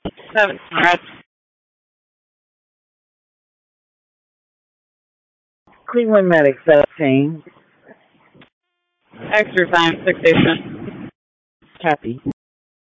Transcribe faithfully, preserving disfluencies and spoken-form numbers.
Seven rest. Cleveland Medic seventeen. Extra time six station. Copy.